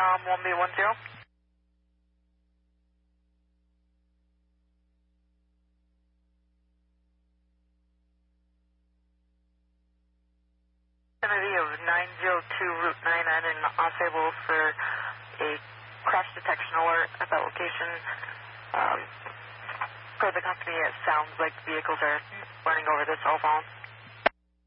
Dom 1B10. Vicinity of 902 Route 99 and Osable for a crash detection alert at that location. Per the company, it sounds like vehicles are running over the cell phone.